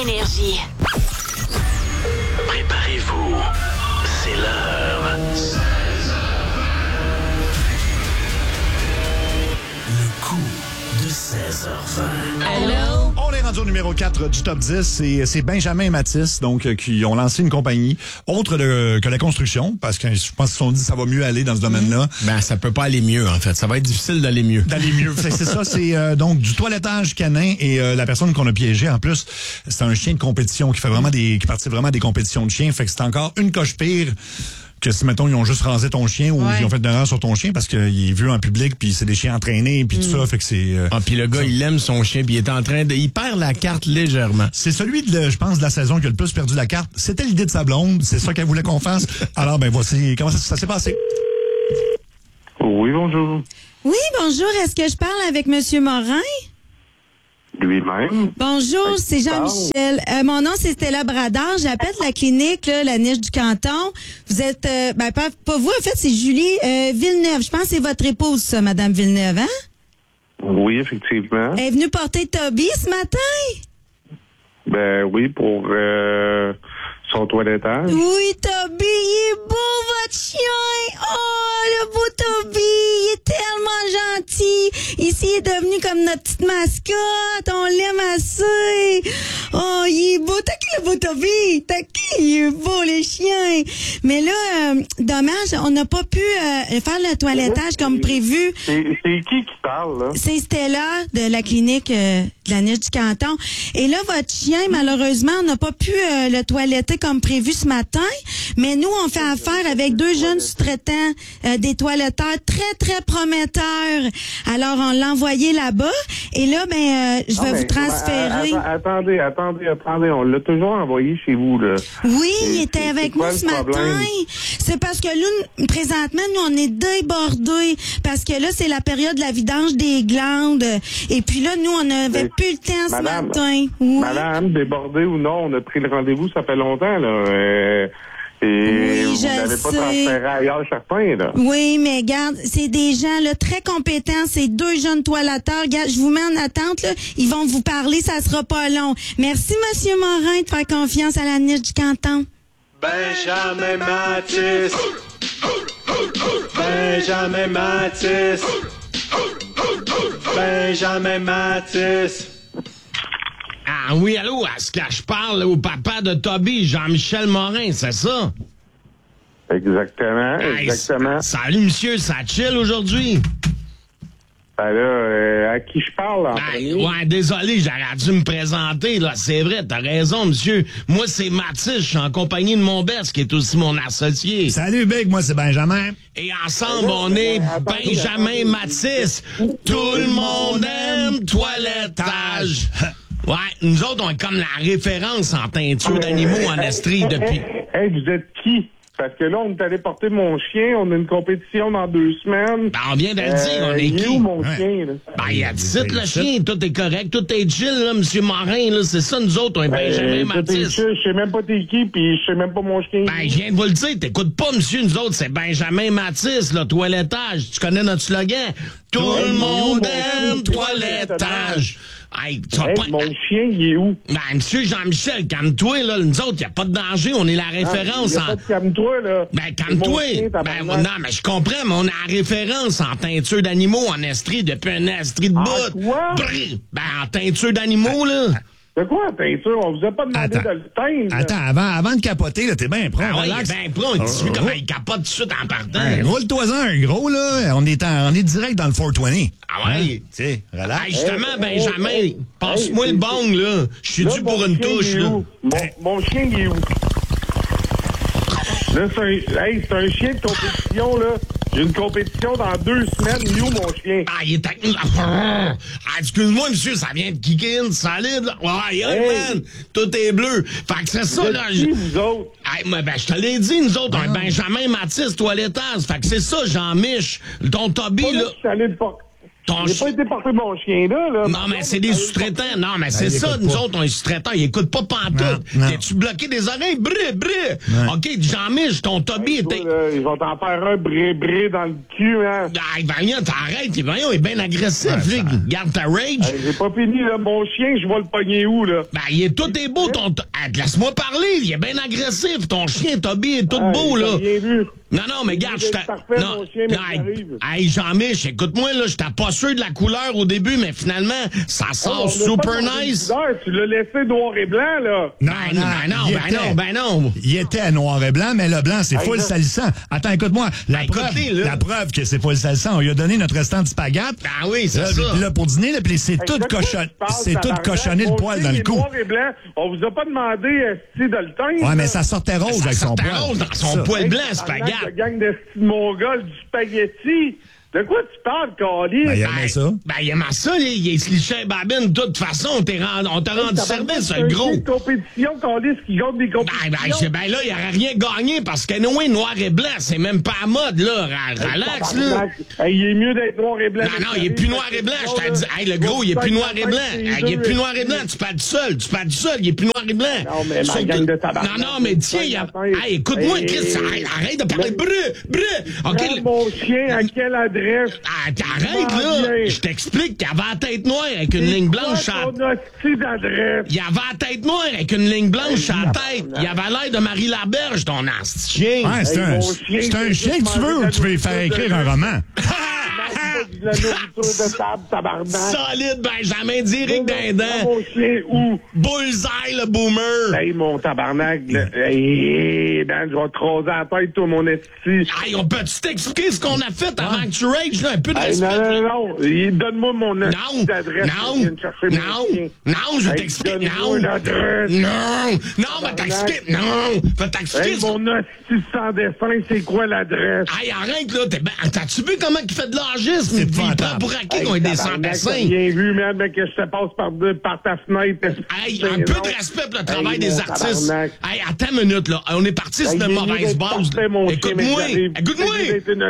Énergie. Préparez-vous, c'est l'heure. Le coup de 16h20. Allô? On est rendu au numéro 4 du top 10 et c'est Benjamin et Mathis qui ont lancé une compagnie autre que la construction parce que je pense qu'ils se sont dit que ça va mieux aller dans ce domaine-là. Ben, ça peut pas aller mieux, en fait. Ça va être difficile d'aller mieux. D'aller mieux. C'est ça, c'est donc du toilettage canin et la personne qu'on a piégée, en plus, c'est un chien de compétition qui participe vraiment à des compétitions de chiens. Fait que c'est encore une coche pire que si, mettons, ils ont juste rasé ton chien ou ils ont fait de l'erreur sur ton chien parce qu'il est vu en public puis c'est des chiens entraînés puis tout ça, fait que c'est... puis le gars, il aime son chien puis il est en train de... Il perd la carte légèrement. C'est celui, je pense, de la saison qui a le plus perdu la carte. C'était l'idée de sa blonde, c'est ça qu'elle voulait qu'on fasse. Alors, ben voici comment ça s'est passé. Oui, bonjour. Oui, bonjour. Est-ce que je parle avec Monsieur Morin? Lui-même. Bonjour, c'est Jean-Michel. Mon nom, c'est Stella Bradard. J'appelle de la clinique, là, la Niche du Canton. Vous êtes, pas vous, en fait, c'est Julie Villeneuve. Je pense que c'est votre épouse, ça, Madame Villeneuve, hein? Oui, effectivement. Elle est venue porter Toby ce matin? Ben oui, pour son toilettage. Oui, Toby, il est beau, votre chien! Oh, le beau Toby! Il est tellement gentil! Ici, il est devenu comme notre petite mascotte! On l'aime assez! Oh, il est beau! T'as qui le beau Toby? T'as qui? Il est beau, les chiens! Mais là, dommage, on n'a pas pu faire le toilettage comme prévu. C'est qui parle, là? C'est Stella de la clinique de la Niche du Canton. Et là, votre chien, malheureusement, on n'a pas pu le toiletter comme prévu ce matin. Mais nous, on fait affaire avec deux jeunes sous-traitants, des toiletteurs très, très prometteurs. Alors, on l'a envoyé là-bas. Et là, je vais vous transférer. Attendez. On l'a toujours envoyé chez vous, là. Oui, il était avec quoi nous ce le matin. problème? C'est parce que là, présentement, nous, on est débordés. Parce que là, c'est la période de la vidange des glandes. Et puis là, nous, on n'avait plus le temps ce matin. Oui. Madame, débordée ou non, on a pris le rendez-vous, ça fait longtemps, là. Et vous n'avez pas transféré ailleurs certains, là. Oui, mais regarde, c'est des gens là très compétents, c'est deux jeunes toiletteurs. Regarde, je vous mets en attente, là. Ils vont vous parler, ça sera pas long. Merci, Monsieur Morin, de faire confiance à la Niche du Canton. Benjamin Mathis. Benjamin Mathis. Benjamin Mathis. Ah oui, allô, est-ce que je parle au papa de Toby, Jean-Michel Morin, c'est ça? Exactement. Salut, monsieur, ça chill aujourd'hui? Ben là, à qui je parle, en premier? Ouais, désolé, j'aurais dû me présenter, là, c'est vrai, t'as raison, monsieur. Moi, c'est Mathis, je suis en compagnie de mon best, qui est aussi mon associé. Salut, Big, moi, c'est Benjamin. Et ensemble, on est Benjamin Mathis. Tout le monde aime toilettage. Ouais, nous autres, on est comme la référence en teinture d'animaux en Estrie depuis... Hey, vous êtes qui? Parce que là, on est allé porter mon chien, on a une compétition dans 2 semaines. Ben, on vient de le dire, on est il qui? est où, mon chien, là? Ben, il a 17 le chien, tout est correct, tout est chill, là, monsieur Morin, là, c'est ça, nous autres, on est Benjamin Mathis. Je sais même pas t'es qui, puis je sais même pas mon chien. Ben, je viens de vous le dire, t'écoutes pas, monsieur, nous autres, c'est Benjamin Mathis, là, toilettage. Tu connais notre slogan? Tout le monde aime toilettage. Hey, mon chien, il est où? Ben, monsieur Jean-Michel, calme-toi, là. Nous autres, y a pas de danger, on est la référence en... Calme-toi, là. Ben, calme-toi. Non, mais je comprends, mais on est la référence en teinture d'animaux en Estrie depuis un Estrie de bout. Quoi? Ben, en teinture d'animaux, là. De quoi, teinture? On vous a pas demandé de le teindre. Attends, avant de capoter, là, t'es bien prêt, relax. Oui, ben prêt, on dit comment il capote tout de suite en partant. Roule-toi-en un gros, là. On est direct dans le 420. Ah ouais? Tu sais, relax. Justement, Benjamin, passe-moi le bong, là. Je suis dû pour une touche, là. Mon chien, il est où? Là, c'est un chien de compétition, là. J'ai une compétition dans 2 semaines. Il est où, mon chien? Ah, il est avec nous. Ah, excuse-moi, monsieur, ça vient de kicker in solide, là. Ouais, man, tout est bleu. Fait que c'est ça, là. Qui, vous autres? Je te l'ai dit, nous autres, un Benjamin Mathis toilettage. Fait que c'est ça, Jean-Mich. Ton Toby, là. Je J'ai pas été porter mon chien là. Non, mais c'est des sous-traitants. Non, mais c'est ça, nous autres, on est sous-traitants. Ils écoutent pas pantoute. T'es-tu bloqué des oreilles? OK, Jean-Mich, ton Toby était... Ils vont t'en faire un bré dans le cul, hein. Vagnon, t'arrêtes. Vagnon est bien agressif. Garde ta rage. J'ai pas fini, là. Mon chien, je vais le pogner où, là? Tout est beau. Laisse-moi parler. Il est bien agressif. Ton chien, Toby, est tout beau, là. Non, mais regarde, hey, Jean-Mich, écoute-moi, là, j'étais pas sûr de la couleur au début, mais finalement, ça sort super nice. Tu l'as laissé noir et blanc, là. Ben non. Il était noir et blanc, mais le blanc, c'est full salissant. Attends, écoute-moi. La preuve que c'est full salissant, on lui a donné notre restant de spaghetti. Ah oui, c'est ça. Puis là, pour dîner, là, puis c'est tout cochonné de poil dans le cou. Noir et blanc. On vous a pas demandé de le teindre. Ouais, mais ça sortait rose avec son poil. Rose dans son poil blanc, spaghetti. La gang de Mongol du spaghetti. De quoi tu parles, Carly? Il aimait ça. Il aimait ça, il est sliché babine. De toute façon, on t'a rendu service, le gros. C'est une compétition, Carly, qui gagne des compétitions. Là, il aurait rien gagné parce que oui, noir et blanc, c'est même pas à mode, là. Relax, là. Il est mieux d'être noir et blanc. Non, il est plus noir et blanc, je t'ai dit. Hey, le gros, il est plus noir et blanc. Il est plus noir et blanc. Tu parles du seul. Il est plus noir et blanc. Non, mais ma gang de tabac. Non, mais tiens, hey, écoute-moi, Chris, arrête de parler. OK. Mon chien, à quelle adresse? Arrête, là! Je t'explique qu'il avait la tête noire avec une ligne blanche à... Il avait la tête noire avec une ligne blanche à la tête. Il avait l'air de Marie Laberge, ton asti chien. Ouais, c'est un chien que tu veux ou tu veux lui faire écrire un roman? La nourriture de table, tabarnak. Solide, Benjamin, direct d'un dent. Mon chien, où? Bullseye, le boomer. Hey, mon tabarnak, hey, ben, je vais te croiser la tête, toi, mon esti. Hey, on peut-tu t'expliquer ce qu'on a fait avant que tu rages, là? Un peu de respect. Non. Donne-moi mon adresse. Non, je vais t'expliquer. Non, mais t'expliquer. Non, va t'expliquer. Hey, mon esti sans dessin, c'est quoi l'adresse? Hey, arrête, là. T'as-tu vu comment il fait de l'argisme? C'est il prend pour acquis qu'on est des sans-dessins. J'ai bien vu, man, que je te passe par ta fenêtre. Hey, un peu de respect pour le travail des artistes. Hey, attends une minute, là. On est parti sur une mauvaise base. Écoute-moi.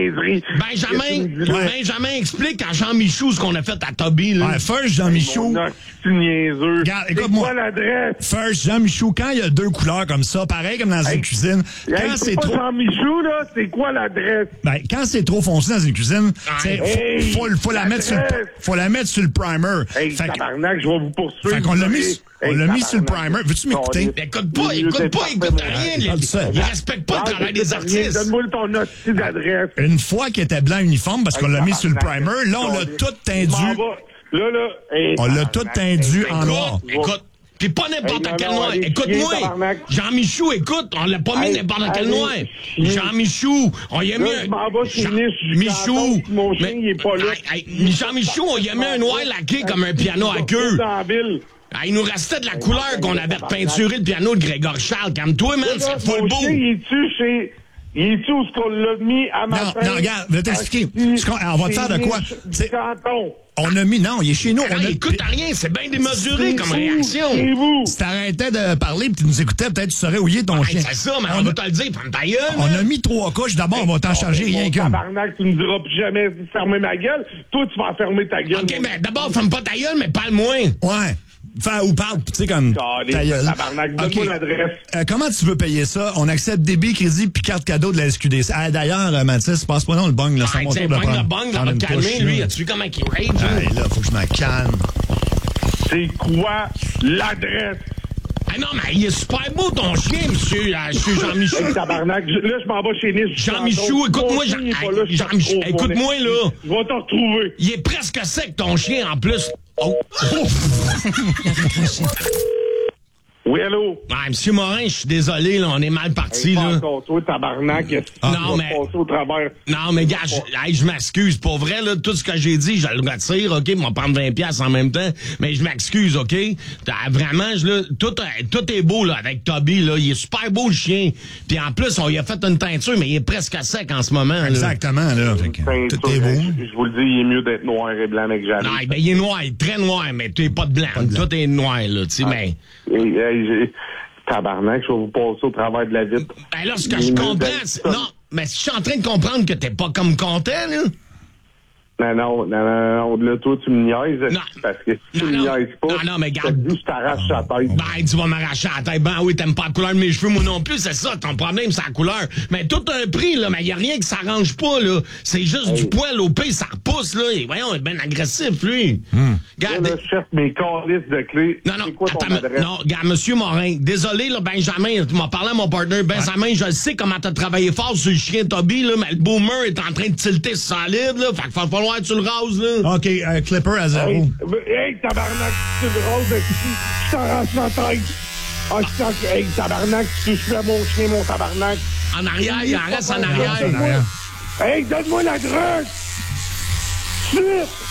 Benjamin explique à Jean Michou ce qu'on a fait à Toby, là. Ouais, first, Jean Michou. Niaiseux. Regarde, écoute-moi. C'est quoi l'adresse? First, Jean Michou, quand il y a deux couleurs comme ça, pareil comme dans une cuisine, quand c'est trop... Jean Michou, là, c'est quoi l'adresse? Ben, quand c'est trop foncé dans une cuisine, faut la mettre sur le primer. Hey, tabarnak, je vais vous poursuivre. Fait qu'on l'a mis sur le primer. Veux-tu m'écouter? Écoute rien. Il respecte pas le travail des artistes. Donne-moi ton hostie d'adresse. Une fois qu'il était blanc uniforme, parce qu'on l'a mis sur le primer, là, on l'a tout tendu. On l'a tout tendu en noir. Écoute. Pis pas n'importe quel noir. Écoute-moi. Jean Michou, écoute, on l'a pas mis n'importe quel noir. Jean Michou, on y a mis Michou. Mon chien, il est pas là. Jean Michou, on y a mis un noir laqué comme un piano à queue. Il nous restait de la couleur qu'on avait repeinturé le piano de Grégory Charles. Calme-toi, man, c'est full beau. Il est-tu où ce qu'on l'a mis à ma Non, regarde, je vais t'expliquer. On va te faire de quoi? On a mis, non, il est chez nous. Écoute rien, c'est bien démesuré comme réaction. Si t'arrêtais de parler et tu nous écoutais, peut-être tu saurais où il est ton chien. C'est ça, mais on va te le dire, prends ta gueule. On a mis 3 couches, d'abord, on va t'en charger rien qu'une. Tabarnak, tu ne diras plus jamais fermer ma gueule. Toi, tu vas fermer ta gueule. OK, mais d'abord, ferme pas ta gueule, mais parle moins. Ouais. Ou parle, tu sais, comme ta gueule. Tabarnak, donne-moi l'adresse. Comment tu veux payer ça? On accepte débit, crédit puis carte cadeau de la SQDC. D'ailleurs, Mathis, passe pas non le bong, là. C'est mon tour de prendre. Le bong, ça va te calmer, lui. As-tu vu comment il rage? Là, faut que je me calme. C'est quoi l'adresse? Ah non, mais il est super beau, ton chien, monsieur Jean Michou. Hey, tabarnak, là, je m'en vais chez Nice. Jean Michou, écoute-moi, Jean Michou, écoute-moi, là. Je vais te retrouver. Il est presque sec, ton chien, en plus. Oh! Oui, allô? Ouais, monsieur Morin, je suis désolé, là, on est mal parti, là. Encore toi, tabarnak. Non, mais... Au travers. Non, mais gars, je m'excuse. Pour vrai, là, tout ce que j'ai dit, je le retire, OK? On va prendre 20$ en même temps. Mais je m'excuse, OK? Vraiment, tout est beau, là, avec Toby, là. Il est super beau, le chien. Puis en plus, on lui a fait une teinture, mais il est presque sec en ce moment, là. Exactement, là. Tout est beau. Je vous le dis, il est mieux d'être noir et blanc, mec, j'arrive. Non, ben, il est noir, il est très noir, mais tu es pas de blanc. Tout est noir, là, tu sais, mais... Tabarnak, je vais vous passer au travers de la vitre. Ben là, ce que je comprends, c'est... Non, mais si je suis en train de comprendre que t'es pas comme content, là... Non, là, toi, tu me niaises. Non. Parce que si tu me niaises pas, Non, mais garde. je t'arrache la tête. Ben, tu vas m'arracher la tête. Ben oui, t'aimes pas la couleur de mes cheveux, moi non plus, c'est ça, ton problème, c'est la couleur. Mais tout un prix, là, mais y a rien qui s'arrange pas, là. C'est juste du poil au pays, ça repousse, là. Et voyons, il est bien agressif, lui. Regarde. Là, je cherche mes calices de clés. Non, C'est quoi ton attends, adresse? non, regarde, Monsieur Morin, désolé, là, Benjamin, tu m'as parlé à mon partner, Benjamin, je sais comment t'as travaillé fort sur le chien Toby, là, mais le boomer est en train de tilter solide, là, fait qu'il va falloir que tu le rases, là. OK, Clipper à 0. Hey, tabarnak, tu le roses de je t'arrache la tête. Ah, je sens que, hey, tabarnak, tu fais mon chien, mon tabarnak. En arrière, il en reste en arrière. Hey, donne-moi la drogue! Suite!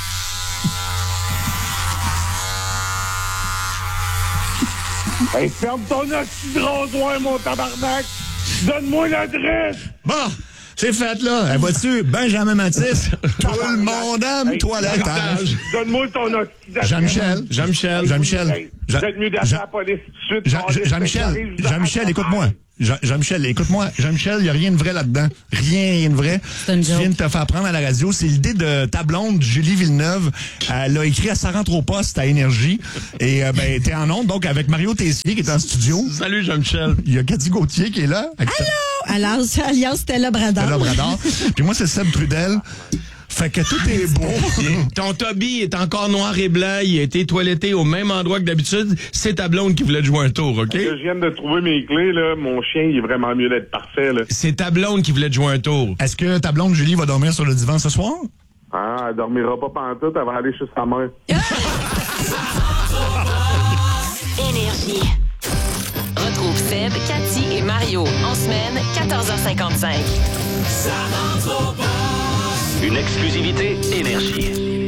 Hey, ferme ton oxy de rasoir, mon tabarnak! Donne-moi l'adresse! Bon, c'est fait, là. Elle va-tu? Benjamin Matisse. Tout le monde aime Hey, toilettage. Donne-moi ton oxy d'adresse. Jean-Michel. Hey, vous êtes mieux d'appeler la police tout de suite. Jean-Michel, écoute-moi. Jean-Michel, écoute-moi. Jean-Michel, il n'y a rien de vrai là-dedans. Rien de vrai. C'est une Tu joke. viens de te faire prendre à la radio. C'est l'idée de ta blonde, Julie Villeneuve. Elle a écrit à sa rentre au poste à Énergie. Et ben, t'es en onde, donc, avec Mario Tessier qui est en studio. Salut, Jean-Michel. Il y a Cathy Gauthier qui est là. Alors, alias Stella Bradard. Stella Bradard. Puis moi, c'est Seb Trudel. Fait que tout est beau. Ton Toby est encore noir et blanc, il a été toiletté au même endroit que d'habitude. C'est ta blonde qui voulait te jouer un tour, OK? Je viens de trouver mes clés, là. Mon chien, il est vraiment mieux d'être parfait, là. C'est ta blonde qui voulait te jouer un tour. Est-ce que ta blonde Julie va dormir sur le divan ce soir? Ah, elle dormira pas pantoute, elle va aller chez sa mère. Énergie. Retrouve Seb, Cathy et Mario en semaine, 14h55. Une exclusivité Énergie.